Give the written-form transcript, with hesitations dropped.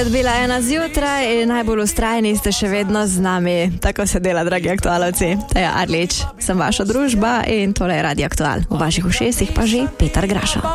9 bila 1 zjutraj in najbolj ustrajni ste še vedno z nami. Tako se dela, dragi aktualovci. Teja Arlič, sem vaša družba in tole je Radio Aktual. V vaših ušesih pa že Petar Graša.